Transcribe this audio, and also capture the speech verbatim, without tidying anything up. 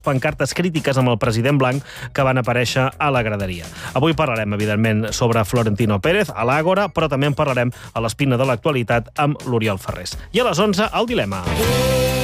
pancartes crítiques amb el president blanc que van aparèixer a la graderia. Avui parlarem, evidentment, sobre Florentino Pérez, a l'Àgora, però també en parlarem a l'Espina de l'actualitat amb l'Oriol Ferrés. I a les onze, el dilema.